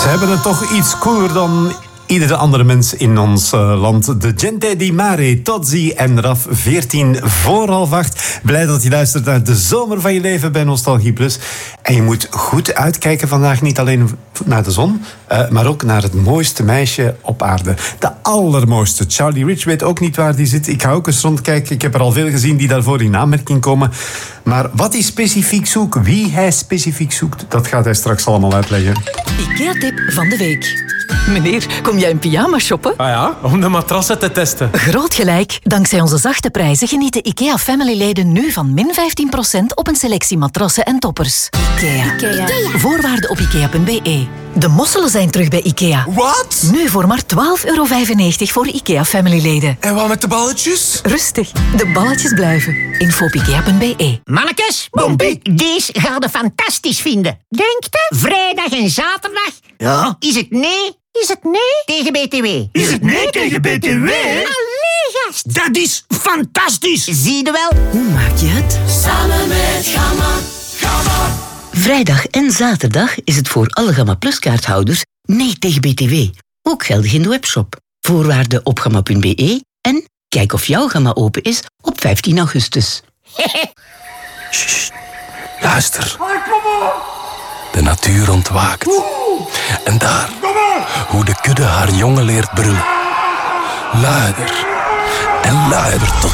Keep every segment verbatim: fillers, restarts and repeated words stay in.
Ze hebben het toch iets cooler dan iedere andere mens in ons uh, land. De Gente di Mare, Tozzi en Raf, veertien voor half acht. Blij dat je luistert naar de zomer van je leven bij Nostalgie Plus. En je moet goed uitkijken vandaag, niet alleen naar de zon, uh, maar ook naar het mooiste meisje op aarde. De allermooiste. Charlie Rich weet ook niet waar die zit. Ik ga ook eens rondkijken. Ik heb er al veel gezien die daarvoor in aanmerking komen. Maar wat hij specifiek zoekt, wie hij specifiek zoekt, dat gaat hij straks allemaal uitleggen. IKEA-tip van de week. Meneer, kom jij in pyjama shoppen? Ah ja, om de matrassen te testen. Groot gelijk. Dankzij onze zachte prijzen genieten IKEA Family-leden nu van min vijftien procent op een selectie matrassen en toppers. IKEA. IKEA. Voorwaarden op ikea punt b e. De mosselen zijn terug bij IKEA. Wat? Nu voor maar twaalf euro vijfennegentig voor IKEA Family-leden. En wat met de balletjes? Rustig, de balletjes blijven. Info op ikea punt b e. Mannekes, Bompie, deze gaan je fantastisch vinden. Denkt je? Vrijdag en zaterdag? Ja. Is het nee? Is het nee tegen B T W? Is het nee tegen B T W? Allee, gast. Dat is fantastisch. Zie je wel? Hoe maak je het? Samen met Gamma. Gamma. Vrijdag en zaterdag is het voor alle Gamma Plus kaarthouders nee tegen B T W. Ook geldig in de webshop. Voorwaarden op gamma punt b e en kijk of jouw Gamma open is op vijftien augustus. Sst, luister. De natuur ontwaakt. En daar, hoe de kudde haar jongen leert brullen. Luider en luider tot.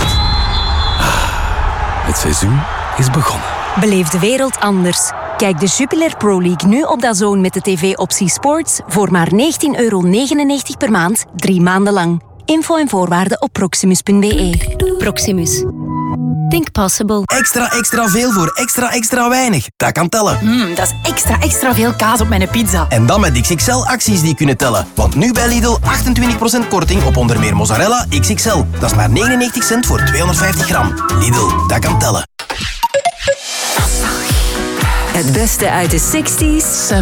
Het seizoen is begonnen. Beleef de wereld anders. Kijk de Jupiler Pro League nu op DAZN met de tv-optie Sports voor maar negentien euro negenennegentig per maand, drie maanden lang. Info en voorwaarden op proximus punt b e. Proximus. Think possible. Extra, extra veel voor extra, extra weinig. Dat kan tellen. Mm, dat is extra, extra veel kaas op mijn pizza. En dan met X X L-acties die kunnen tellen. Want nu bij Lidl achtentwintig procent korting op onder meer mozzarella X X L. Dat is maar negenennegentig cent voor tweehonderdvijftig gram. Lidl, dat kan tellen. Het beste uit de zestig's.